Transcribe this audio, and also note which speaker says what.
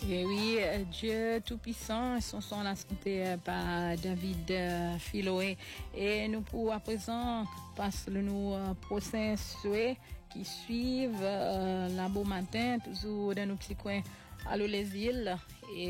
Speaker 1: Et oui, Dieu Tout-Puissant, son son la santé par David Philoé. Et nous pour à présent passer le prochain souhait qui suivent la beau matin, toujours dans nos petits coins à l'eau les îles.